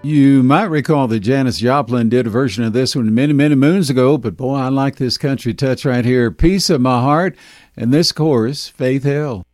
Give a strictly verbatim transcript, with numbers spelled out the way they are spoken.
You might recall that Janis Joplin did a version of this one many, many moons ago, but boy, I like this country touch right here. Piece of My Heart, and this chorus, Faith Hill.